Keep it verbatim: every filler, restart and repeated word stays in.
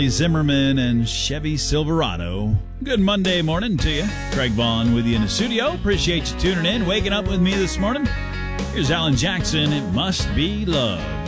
Zimmerman and Chevy Silverado. Good Monday morning to you. Craig Vaughn with you in the studio. Appreciate you tuning in, waking up with me this morning. Here's Alan Jackson, It Must Be Love.